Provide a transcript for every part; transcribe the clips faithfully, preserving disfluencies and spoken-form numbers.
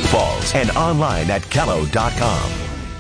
Falls and online at Kello dot com.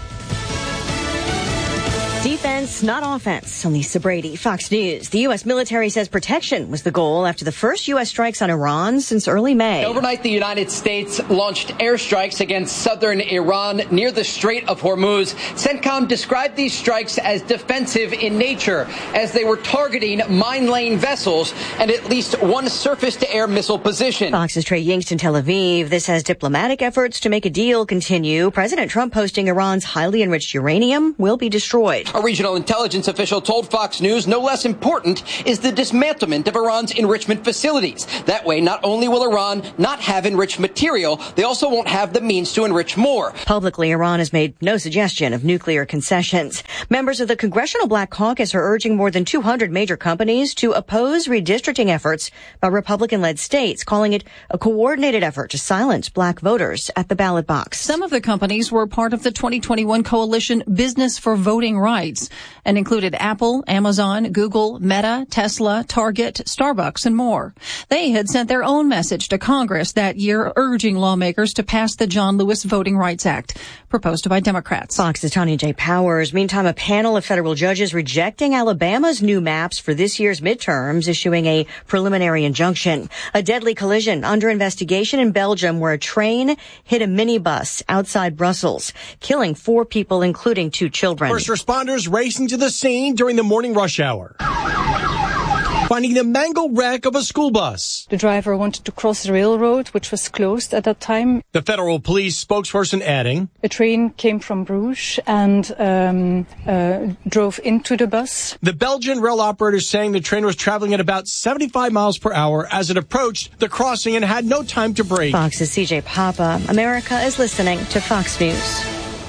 Defense, not offense. I'm Lisa Brady, Fox News. The U S military says protection was the goal after the first U S strikes on Iran since early May. Overnight, the United States launched airstrikes against southern Iran near the Strait of Hormuz. CENTCOM described these strikes as defensive in nature, as they were targeting mine-laying vessels and at least one surface-to-air missile position. Fox's Trey Yingst in Tel Aviv. This as diplomatic efforts to make a deal continue. President Trump posting Iran's highly enriched uranium will be destroyed. A regional intelligence official told Fox News no less important is the dismantlement of Iran's enrichment facilities. That way, not only will Iran not have enriched material, they also won't have the means to enrich more. Publicly, Iran has made no suggestion of nuclear concessions. Members of the Congressional Black Caucus are urging more than two hundred major companies to oppose redistricting efforts by Republican-led states, calling it a coordinated effort to silence black voters at the ballot box. Some of the companies were part of the twenty twenty-one coalition Business for Voting Rights and included Apple, Amazon, Google, Meta, Tesla, Target, Starbucks, and more. They had sent their own message to Congress that year urging lawmakers to pass the John Lewis Voting Rights Act, proposed by Democrats. Fox's Tanya J. Powers. Meantime, a panel of federal judges rejecting Alabama's new maps for this year's midterms, issuing a preliminary injunction. A deadly collision under investigation in Belgium where a train hit a minibus outside Brussels, killing four people, including two children. First responders racing to the scene during the morning rush hour, finding the mangled wreck of a school bus. The driver wanted to cross the railroad, which was closed at that time. The federal police spokesperson adding, a train came from Bruges and um, uh, drove into the bus. The Belgian rail operator saying the train was traveling at about seventy-five miles per hour as it approached the crossing and had no time to brake. Fox's C J Papa. America is listening to Fox News.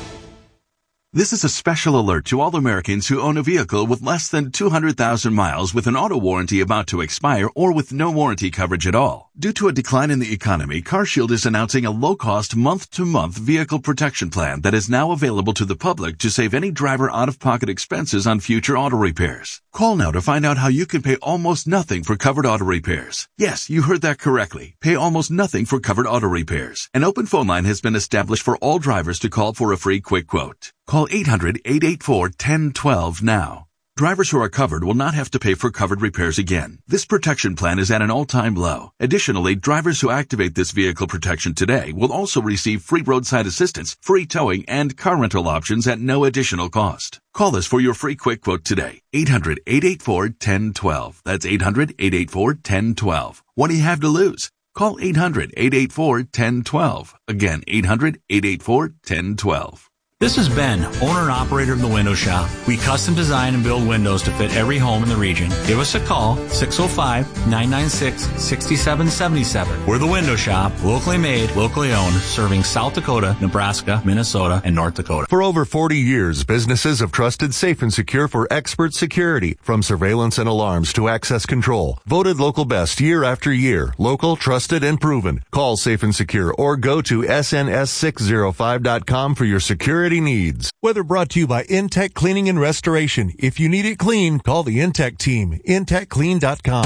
This is a special alert to all Americans who own a vehicle with less than two hundred thousand miles with an auto warranty about to expire or with no warranty coverage at all. Due to a decline in the economy, CarShield is announcing a low-cost month-to-month vehicle protection plan that is now available to the public to save any driver out-of-pocket expenses on future auto repairs. Call now to find out how you can pay almost nothing for covered auto repairs. Yes, you heard that correctly. Pay almost nothing for covered auto repairs. An open phone line has been established for all drivers to call for a free quick quote. Call eight hundred, eight eight four, one zero one two now. Drivers who are covered will not have to pay for covered repairs again. This protection plan is at an all-time low. Additionally, drivers who activate this vehicle protection today will also receive free roadside assistance, free towing, and car rental options at no additional cost. Call us for your free quick quote today. eight hundred, eight eight four, one zero one two. That's eight hundred, eight eight four, one zero one two. What do you have to lose? Call eight hundred, eight eight four, one zero one two. Again, eight hundred, eight eight four, one zero one two. This is Ben, owner and operator of The Window Shop. We custom design and build windows to fit every home in the region. Give us a call, six oh five, nine nine six, six seven seven seven. We're The Window Shop, locally made, locally owned, serving South Dakota, Nebraska, Minnesota, and North Dakota. For over forty years, businesses have trusted Safe and Secure for expert security, from surveillance and alarms to access control. Voted local best year after year. Local, trusted, and proven. Call Safe and Secure or go to S N S six oh five dot com for your security needs. Weather brought to you by Intech Cleaning and Restoration. If you need it clean, call the Intech team. Intech Clean dot com.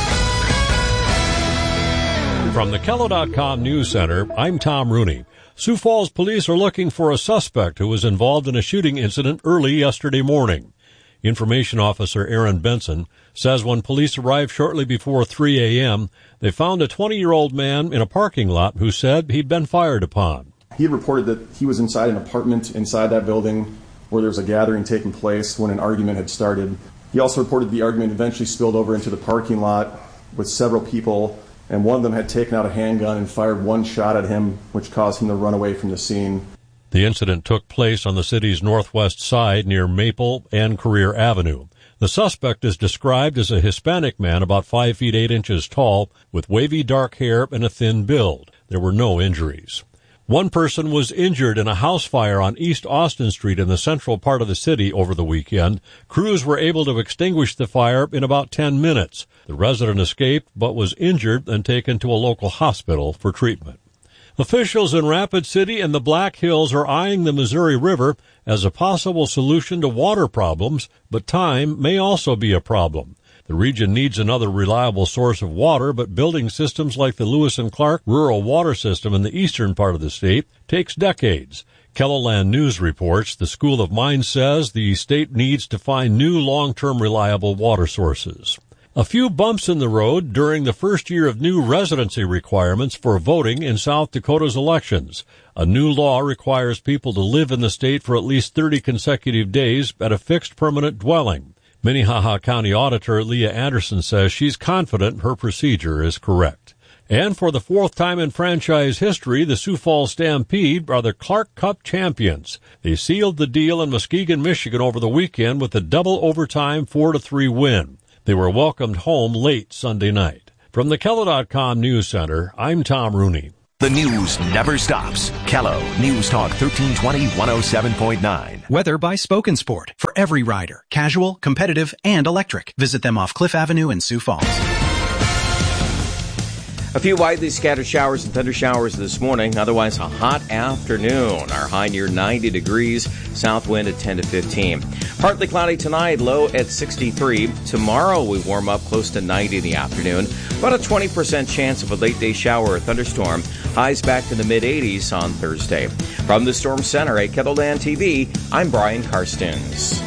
From the Kello dot com News Center, I'm Tom Rooney. Sioux Falls police are looking for a suspect who was involved in a shooting incident early yesterday morning. Information Officer Aaron Benson says when police arrived shortly before three a.m., they found a twenty-year-old man in a parking lot who said he'd been fired upon. He had reported that he was inside an apartment inside that building where there was a gathering taking place when an argument had started. He also reported the argument eventually spilled over into the parking lot with several people, and one of them had taken out a handgun and fired one shot at him, which caused him to run away from the scene. The incident took place on the city's northwest side near Maple and Career Avenue. The suspect is described as a Hispanic man about five feet eight inches tall with wavy dark hair and a thin build. There were no injuries. One person was injured in a house fire on East Austin Street in the central part of the city over the weekend. Crews were able to extinguish the fire in about ten minutes. The resident escaped but was injured and taken to a local hospital for treatment. Officials in Rapid City and the Black Hills are eyeing the Missouri River as a possible solution to water problems, but time may also be a problem. The region needs another reliable source of water, but building systems like the Lewis and Clark rural water system in the eastern part of the state takes decades. KELOLAND News reports the School of Mines says the state needs to find new long-term reliable water sources. A few bumps in the road during the first year of new residency requirements for voting in South Dakota's elections. A new law requires people to live in the state for at least thirty consecutive days at a fixed permanent dwelling. Minnehaha County Auditor Leah Anderson says she's confident her procedure is correct. And for the fourth time in franchise history, the Sioux Falls Stampede are the Clark Cup champions. They sealed the deal in Muskegon, Michigan over the weekend with a double overtime four to three win. They were welcomed home late Sunday night. From the Kelo dot com News Center, I'm Tom Rooney. The news never stops. Kelo News Talk thirteen twenty, one oh seven point nine. Weather by Spoken Sport. For every rider. Casual, competitive, and electric. Visit them off Cliff Avenue in Sioux Falls. A few widely scattered showers and thunder showers this morning. Otherwise, a hot afternoon. Our high near ninety degrees. South wind at ten to fifteen. Partly cloudy tonight, low at sixty-three. Tomorrow, we warm up close to ninety in the afternoon. About a twenty percent chance of a late day shower or thunderstorm. Highs back to the mid eighties on Thursday. From the Storm Center at KELOLAND T V, I'm Brian Karstens.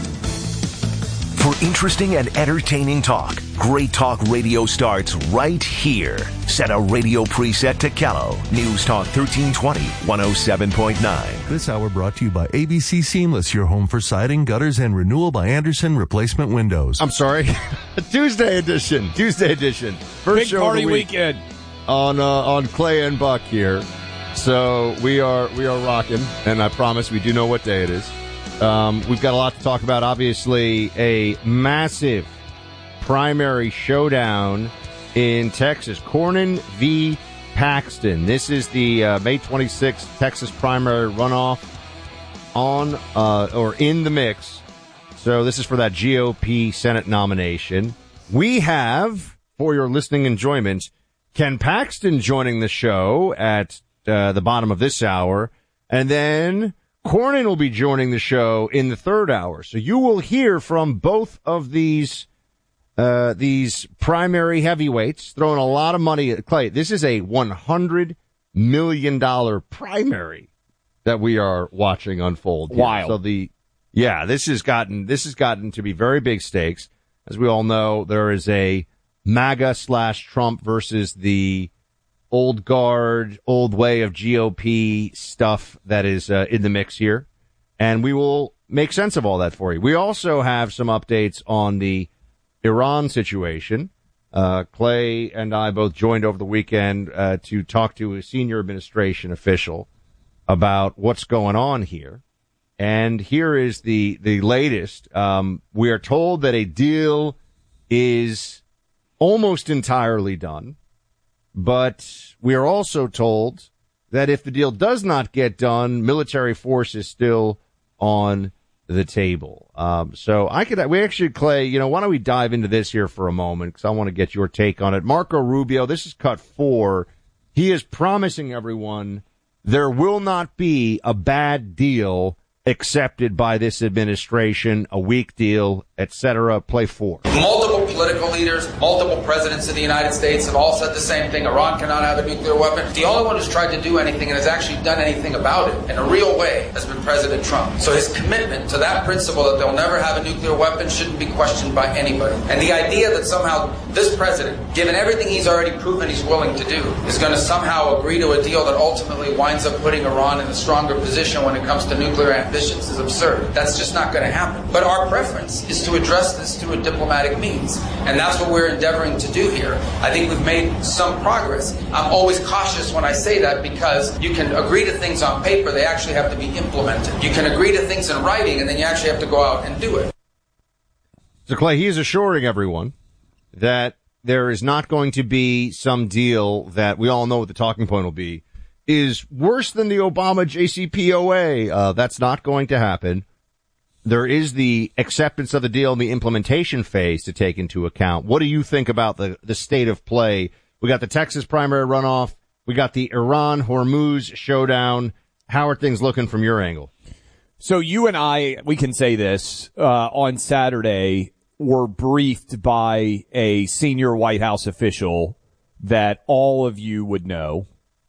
For interesting and entertaining talk, Great Talk Radio starts right here. Set a radio preset to Kelo. News Talk thirteen twenty, one oh seven point nine. This hour brought to you by A B C Seamless, your home for siding, gutters, and renewal by Anderson Replacement Windows. I'm sorry. Tuesday edition. Tuesday edition. First Big show party of the week weekend on uh, on Clay and Buck here. So we are we are rocking, and I promise we do know what day it is. Um, we've got a lot to talk about. Obviously, a massive primary showdown in Texas. Cornyn v. Paxton. This is the uh, May twenty-sixth Texas primary runoff on uh, or in the mix. So this is for that G O P Senate nomination. We have, for your listening enjoyment, Ken Paxton joining the show at uh, the bottom of this hour, and then Cornyn will be joining the show in the third hour. So you will hear from both of these uh these primary heavyweights throwing a lot of money at Clay. This is a one hundred million dollars primary that we are watching unfold here. Wild. So the yeah, this has gotten this has gotten to be very big stakes. As we all know, there is a MAGA slash Trump versus the old guard, old way of G O P stuff that is uh, in the mix here. And we will make sense of all that for you. We also have some updates on the Iran situation. Uh, Clay and I both joined over the weekend uh, to talk to a senior administration official about what's going on here. And here is the, the latest. Um, we are told that a deal is almost entirely done. But we are also told that if the deal does not get done, military force is still on the table. Um, so I could, we actually, Clay, you know, why don't we dive into this here for a moment? Because I want to get your take on it. Marco Rubio, this is cut four. He is promising everyone there will not be a bad deal accepted by this administration, a weak deal, et cetera. Play four. Multiple political leaders, multiple presidents of the United States have all said the same thing. Iran cannot have a nuclear weapon. The only one who's tried to do anything and has actually done anything about it in a real way has been President Trump. So his commitment to that principle that they'll never have a nuclear weapon shouldn't be questioned by anybody. And the idea that somehow this president, given everything he's already proven he's willing to do, is going to somehow agree to a deal that ultimately winds up putting Iran in a stronger position when it comes to nuclear ambitions is absurd. That's just not going to happen. But our preference is to address this through a diplomatic means. And that's what we're endeavoring to do here. I think we've made some progress. I'm always cautious when I say that because you can agree to things on paper, they actually have to be implemented. You can agree to things in writing, and then you actually have to go out and do it. So, Clay, he is assuring everyone that there is not going to be some deal that we all know what the talking point will be, is worse than the Obama J C P O A. Uh, that's not going to happen. There is the acceptance of the deal and the implementation phase to take into account. What do you think about the, the state of play? We got the Texas primary runoff. We got the Iran-Hormuz showdown. How are things looking from your angle? So you and I, we can say this, uh, on Saturday, were briefed by a senior White House official that all of you would know.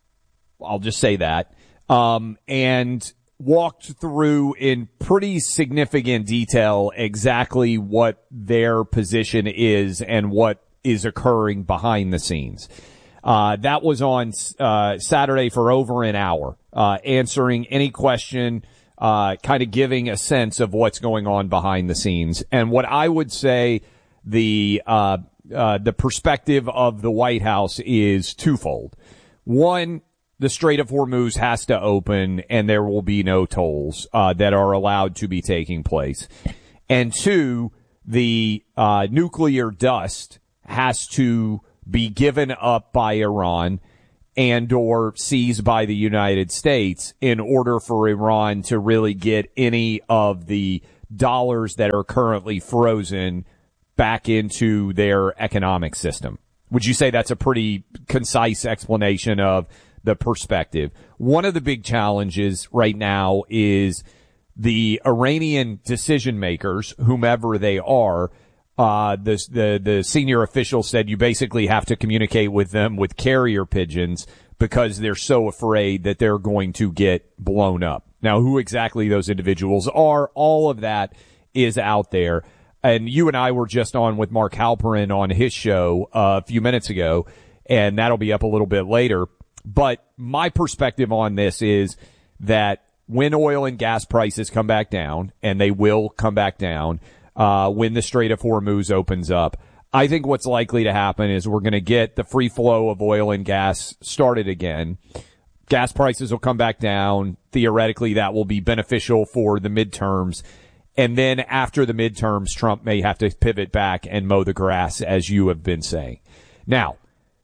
I'll just say that. Um, and walked through in pretty significant detail exactly what their position is and what is occurring behind the scenes. Uh, that was on uh, Saturday for over an hour, uh, answering any question, uh, kind of giving a sense of what's going on behind the scenes. And what I would say the uh, uh, the perspective of the White House is twofold. One, the Strait of Hormuz has to open and there will be no tolls uh, that are allowed to be taking place. And two, the uh, nuclear dust has to be given up by Iran and or seized by the United States in order for Iran to really get any of the dollars that are currently frozen back into their economic system. Would you say that's a pretty concise explanation of the perspective? One of the big challenges right now is the Iranian decision makers, whomever they are. Uh, the, the, the senior official said you basically have to communicate with them with carrier pigeons because they're so afraid that they're going to get blown up. Now, who exactly those individuals are, all of that is out there. And you and I were just on with Mark Halperin on his show uh, a few minutes ago, and that'll be up a little bit later. But my perspective on this is that when oil and gas prices come back down, and they will come back down, Uh, when the Strait of Hormuz opens up, I think what's likely to happen is we're going to get the free flow of oil and gas started again. Gas prices will come back down. Theoretically, that will be beneficial for the midterms. And then after the midterms, Trump may have to pivot back and mow the grass, as you have been saying. Now,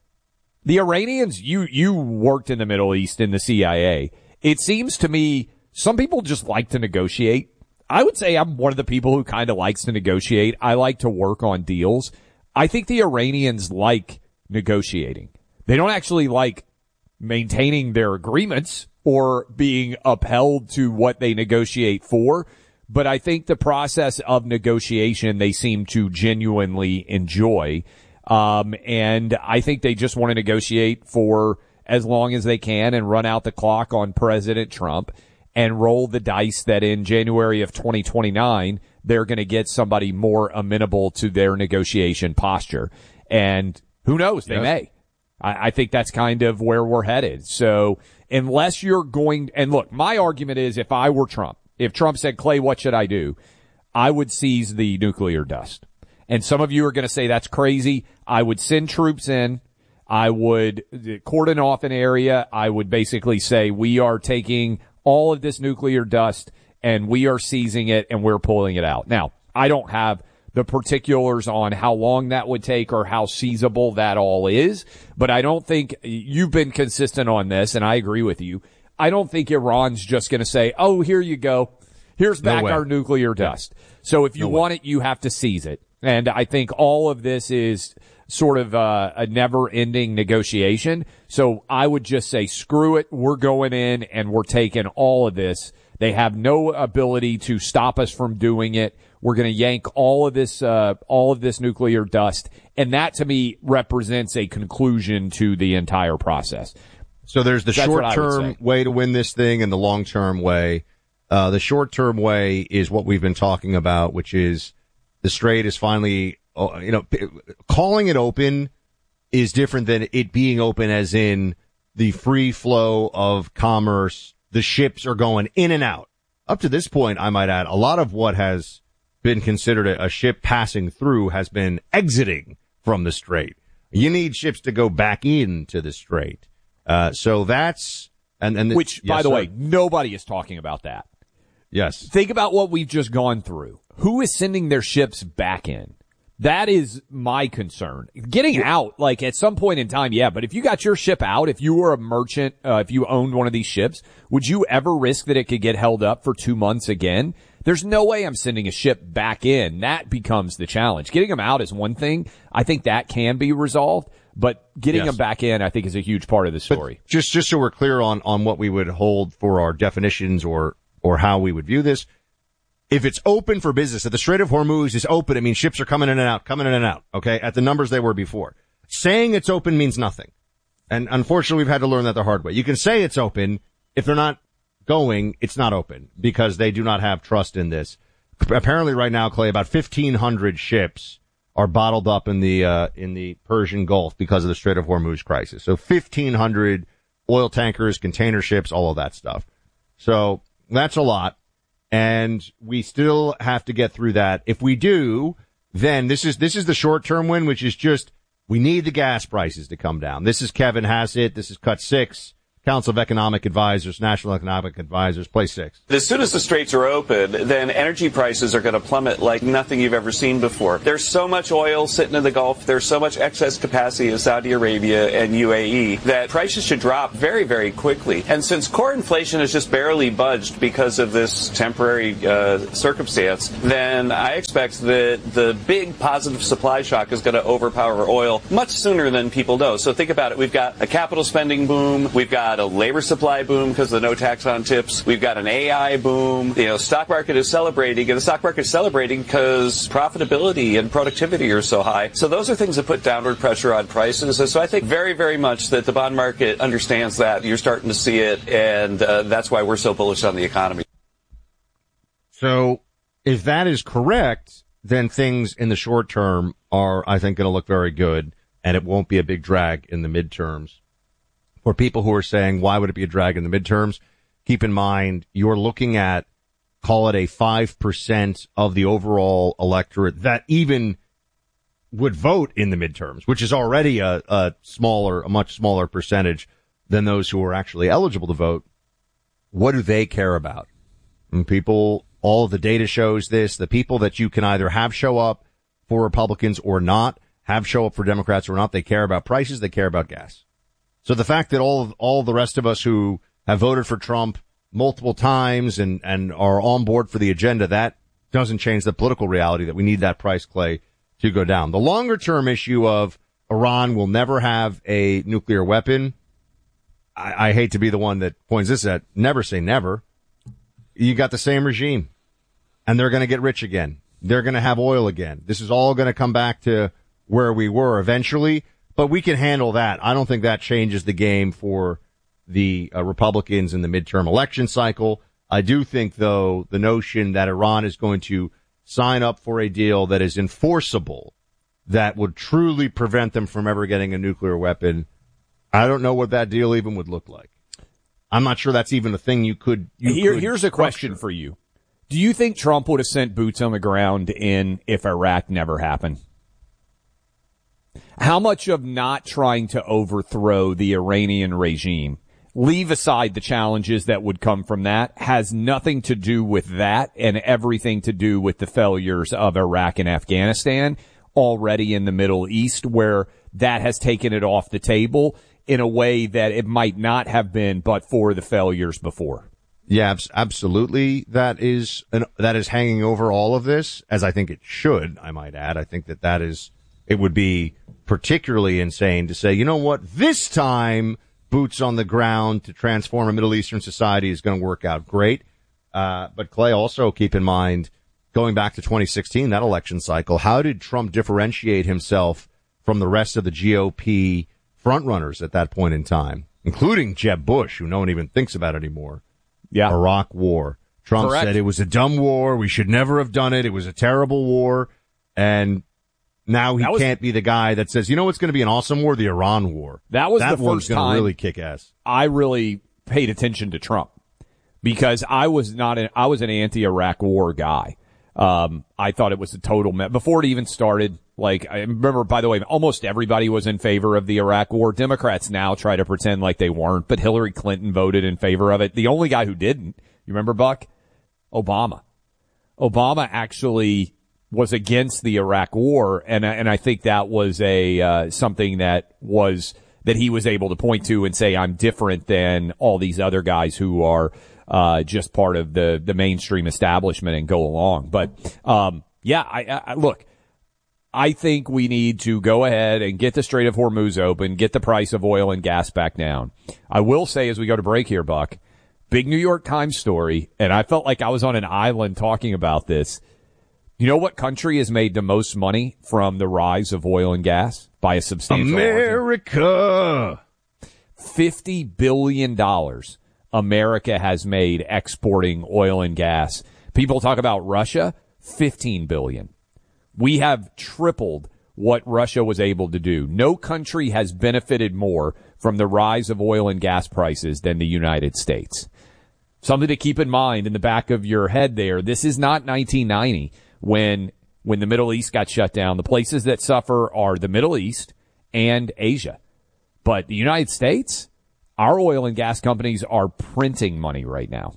the Iranians, you, you worked in the Middle East in the C I A. It seems to me some people just like to negotiate. I would say I'm one of the people who kind of likes to negotiate. I like to work on deals. I think the Iranians like negotiating. They don't actually like maintaining their agreements or being upheld to what they negotiate for. But I think the process of negotiation they seem to genuinely enjoy. Um, and I think they just want to negotiate for as long as they can and run out the clock on President Trump and roll the dice that in January of twenty twenty-nine, they're going to get somebody more amenable to their negotiation posture. And who knows? They yes. may. I, I think that's kind of where we're headed. So unless you're going, and look, my argument is if I were Trump, if Trump said, Clay, what should I do? I would seize the nuclear dust. And some of you are going to say that's crazy. I would send troops in. I would cordon off an area. I would basically say we are taking all of this nuclear dust and we are seizing it and we're pulling it out. Now, I don't have the particulars on how long that would take or how seizable that all is, but I don't think you've been consistent on this, and I agree with you. I don't think Iran's just going to say, oh, here you go. Here's back no our nuclear dust. Yeah. So if you no want way. it, you have to seize it. And I think all of this is sort of uh, a never-ending negotiation. So I would just say, screw it. We're going in and we're taking all of this. They have no ability to stop us from doing it. We're going to yank all of this, uh, all of this nuclear dust. And that to me represents a conclusion to the entire process. So there's the That's short-term way to win this thing and the long-term way. Uh, the short-term way is what we've been talking about, which is the Strait is finally, you know, calling it open is different than it being open as in the free flow of commerce. The ships are going in and out. Up to this point, I might add, a lot of what has been considered a, a ship passing through has been exiting from the Strait. You need ships to go back into the Strait. Uh, so that's, and, and, the, which, yes, by the sir. way, nobody is talking about that. Yes. Think about what we've just gone through. Who is sending their ships back in? That is my concern. Getting out, like at some point in time, yeah, but if you got your ship out, if you were a merchant, uh, if you owned one of these ships, would you ever risk that it could get held up for two months again? There's no way I'm sending a ship back in. That becomes the challenge. Getting them out is one thing. I think that can be resolved, but getting yes. them back in, I think, is a huge part of the story. But just, just so we're clear on, on what we would hold for our definitions or, or how we would view this. If it's open for business, if the Strait of Hormuz is open, it means ships are coming in and out, coming in and out, okay, at the numbers they were before. Saying it's open means nothing. And unfortunately, we've had to learn that the hard way. You can say it's open. If they're not going, it's not open because they do not have trust in this. Apparently right now, Clay, about fifteen hundred ships are bottled up in the, uh, in the Persian Gulf because of the Strait of Hormuz crisis. So fifteen hundred oil tankers, container ships, all of that stuff. So that's a lot. And we still have to get through that. If we do, then this is, this is the short-term win, which is just, we need the gas prices to come down. This is Kevin Hassett. This is Cut Six. Council of Economic Advisors, National Economic Advisors, play six. As soon as the straits are open, then energy prices are going to plummet like nothing you've ever seen before. There's so much oil sitting in the Gulf, there's so much excess capacity in Saudi Arabia and U A E that prices should drop very, very quickly. And since core inflation has just barely budged because of this temporary uh, circumstance, then I expect that the big positive supply shock is going to overpower oil much sooner than people know. So think about it. We've got a capital spending boom. We've got a labor supply boom because of the no tax on tips. We've got an A I boom. You know, stock market is celebrating, and the stock market is celebrating because profitability and productivity are so high. So those are things that put downward pressure on prices. And so I think very, very much that the bond market understands that. You're starting to see it, and uh, that's why we're so bullish on the economy. So if that is correct, then things in the short term are, I think, going to look very good, and it won't be a big drag in the midterms. For people who are saying, why would it be a drag in the midterms? Keep in mind, you're looking at, call it a five percent of the overall electorate that even would vote in the midterms, which is already a, a smaller, a much smaller percentage than those who are actually eligible to vote. What do they care about? And people, all of the data shows this, the people that you can either have show up for Republicans or not, have show up for Democrats or not, they care about prices, they care about gas. So the fact that all of, all the rest of us who have voted for Trump multiple times and, and are on board for the agenda, that doesn't change the political reality that we need that price, Clay, to go down. The longer term issue of Iran will never have a nuclear weapon. I, I hate to be the one that points this at. Never say never. You got the same regime and they're going to get rich again. They're going to have oil again. This is all going to come back to where we were eventually. But we can handle that. I don't think that changes the game for the uh, Republicans in the midterm election cycle. I do think, though, the notion that Iran is going to sign up for a deal that is enforceable, that would truly prevent them from ever getting a nuclear weapon, I don't know what that deal even would look like. I'm not sure that's even a thing you could. You Here, could here's a question for you. Do you think Trump would have sent boots on the ground in if Iraq never happened? How much of not trying to overthrow the Iranian regime, leave aside the challenges that would come from that, has nothing to do with that and everything to do with the failures of Iraq and Afghanistan already in the Middle East, where that has taken it off the table in a way that it might not have been but for the failures before? Yeah, absolutely. That is an, that is hanging over all of this, as I think it should, I might add. I think that that is, it would be particularly insane to say, you know what, this time boots on the ground to transform a Middle Eastern society is going to work out great. Uh, but Clay, also keep in mind, going back to twenty sixteen, that election cycle, how did Trump differentiate himself from the rest of the G O P frontrunners at that point in time, including Jeb Bush, who no one even thinks about anymore? Yeah. Iraq war. Trump Correct. said it was a dumb war. We should never have done it. It was a terrible war. And now he was, can't be the guy that says, you know what's going to be an awesome war? The Iran war. That was that the one's first gonna time really kick ass. I really paid attention to Trump because I was not an, I was an anti-Iraq war guy. Um, I thought it was a total mess. Before it even started, like, I remember, by the way, almost everybody was in favor of the Iraq war. Democrats now try to pretend like they weren't, but Hillary Clinton voted in favor of it. The only guy who didn't, you remember, Buck? Obama. Obama actually was against the Iraq war, and and I think that was a uh, something that was that he was able to point to and say, I'm different than all these other guys who are uh just part of the the mainstream establishment and go along. But um yeah, I, I look, I think we need to go ahead and get the Strait of Hormuz open, get the price of oil and gas back down. I will say as we go to break here, Buck, Big New York Times story, and I felt like I was on an island talking about this. You know what country has made the most money from the rise of oil and gas by a substantial America. margin? fifty billion dollars America has made exporting oil and gas. People talk about Russia, fifteen billion dollars. We have tripled what Russia was able to do. No country has benefited more from the rise of oil and gas prices than the United States. Something to keep in mind in the back of your head there. This is not nineteen ninety when when the Middle East got shut down. The places that suffer are the Middle East and Asia. But the United States, our oil and gas companies are printing money right now.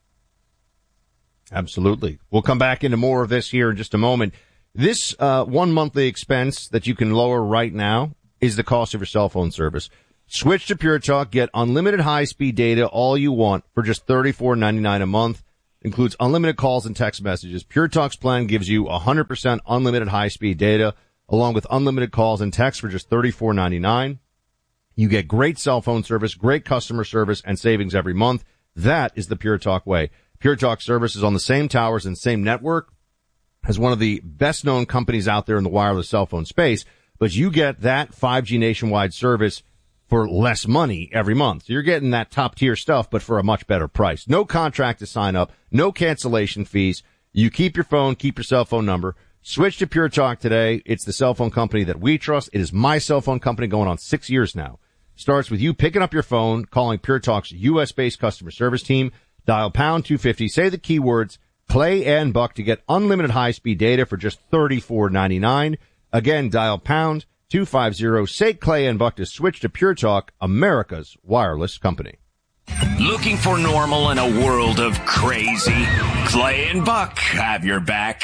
Absolutely. We'll come back into more of this here in just a moment. This uh, one monthly expense that you can lower right now is the cost of your cell phone service. Switch to Pure Talk. Get unlimited high-speed data, all you want, for just thirty-four ninety-nine a month. Includes unlimited calls and text messages. Pure Talk's plan gives you one hundred percent unlimited high-speed data, along with unlimited calls and text for just thirty-four ninety-nine. You get great cell phone service, great customer service, and savings every month. That is the Pure Talk way. Pure Talk service is on the same towers and same network as one of the best-known companies out there in the wireless cell phone space, but you get that five G nationwide service for less money every month. So you're getting that top-tier stuff, but for a much better price. No contract to sign up, no cancellation fees. You keep your phone, keep your cell phone number. Switch to Pure Talk today. It's the cell phone company that we trust. It is my cell phone company going on six years now. Starts with you picking up your phone, calling Pure Talk's U S-based customer service team. Dial pound two fifty, say the keywords Clay and Buck to get unlimited high-speed data for just thirty-four ninety-nine. Again, dial pound two fifty, say Clay and Buck to switch to Pure Talk, America's wireless company. Looking for normal in a world of crazy? Clay and Buck have your back.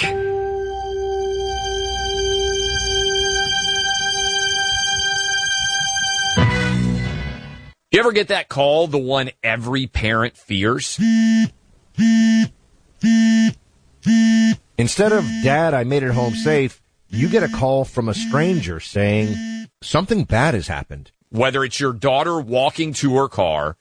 You ever get that call, the one every parent fears? Instead of, Dad, I made it home safe, you get a call from a stranger saying something bad has happened. Whether it's your daughter walking to her car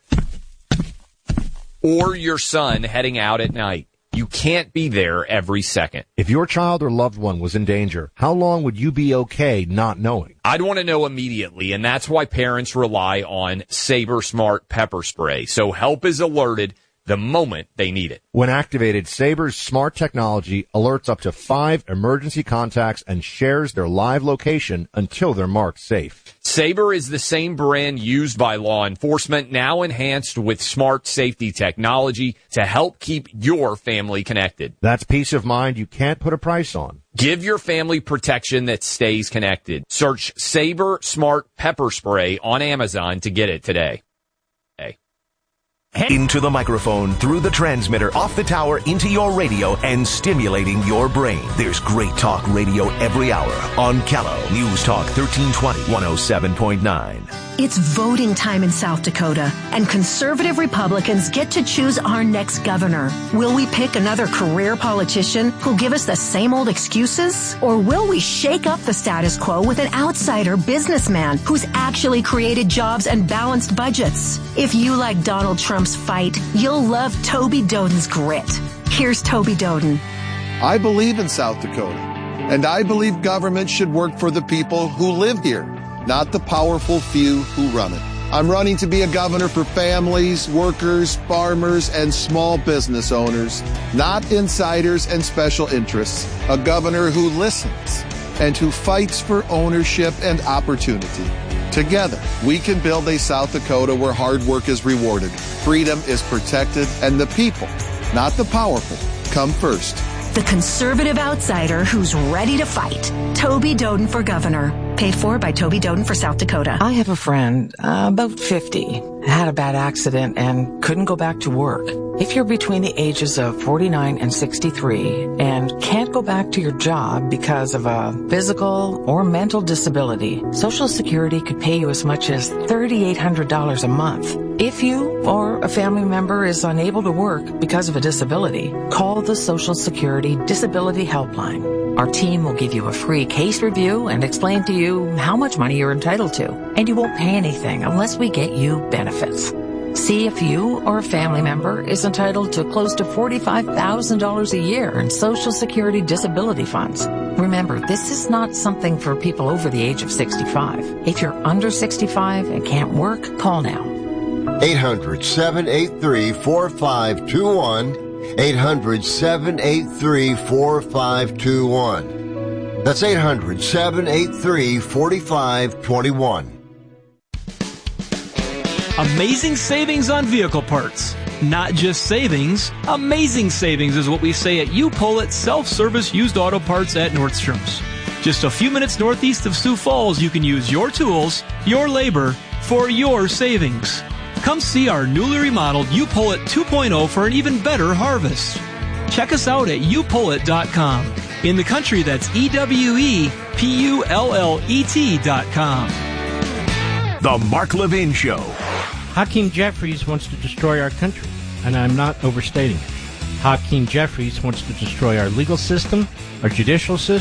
or your son heading out at night, you can't be there every second. If your child or loved one was in danger, how long would you be okay not knowing? I'd want to know immediately, and that's why parents rely on Sabre Smart Pepper Spray, so help is alerted the moment they need it. When activated, Sabre's smart technology alerts up to five emergency contacts and shares their live location until they're marked safe. Sabre is the same brand used by law enforcement, now enhanced with smart safety technology to help keep your family connected. That's peace of mind you can't put a price on. Give your family protection that stays connected. Search Sabre Smart Pepper Spray on Amazon to get it today. Into the microphone, through the transmitter, off the tower, into your radio, and stimulating your brain. There's great talk radio every hour on Callow. News Talk thirteen twenty, one oh seven point nine. It's voting time in South Dakota, and conservative Republicans get to choose our next governor. Will we pick another career politician who'll give us the same old excuses? Or will we shake up the status quo with an outsider businessman who's actually created jobs and balanced budgets? If you like Donald Trump's fight, you'll love Toby Doden's grit. Here's Toby Doden. I believe in South Dakota, and I believe government should work for the people who live here, not the powerful few who run it. I'm running to be a governor for families, workers, farmers, and small business owners, not insiders and special interests. A governor who listens and who fights for ownership and opportunity. Together, we can build a South Dakota where hard work is rewarded, freedom is protected, and the people, not the powerful, come first. The conservative outsider who's ready to fight. Toby Doden for governor. Paid for by Toby Doden for South Dakota. I have a friend, uh, about fifty, had a bad accident and couldn't go back to work. If you're between the ages of forty-nine and sixty-three and can't go back to your job because of a physical or mental disability, Social Security could pay you as much as three thousand eight hundred dollars a month. If you or a family member is unable to work because of a disability, call the Social Security Disability Helpline. Our team will give you a free case review and explain to you how much money you're entitled to. And you won't pay anything unless we get you benefits. See if you or a family member is entitled to close to forty-five thousand dollars a year in Social Security disability funds. Remember, this is not something for people over the age of sixty-five. If you're under sixty-five and can't work, call now. eight hundred, seven eight three, four five two one. eight hundred, seven eight three, four five two one. That's eight hundred, seven eight three, four five two one. Amazing savings on vehicle parts. Not just savings, amazing savings is what we say at U-Pull Self-Service Used Auto Parts at Nordstrom's. Just a few minutes northeast of Sioux Falls, you can use your tools, your labor, for your savings. Come see our newly remodeled U-Pull two point oh for an even better harvest. Check us out at U Pull It dot com. In the country, that's E W E P U L L E T dot com. The Mark Levin Show. Hakeem Jeffries wants to destroy our country, and I'm not overstating it. Hakeem Jeffries wants to destroy our legal system, our judicial system,